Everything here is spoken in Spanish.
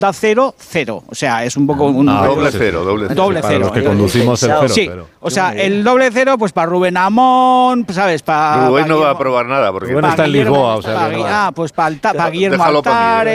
0, 0. O sea, es un poco un doble cero. Para los que conducimos el 0. Sí, o sea, el doble 0, pues para Rubén Amón, ¿sabes? Rubén no va a probar nada. Porque Rubén está en Lisboa, o sea. Pues para Guillermo Altares.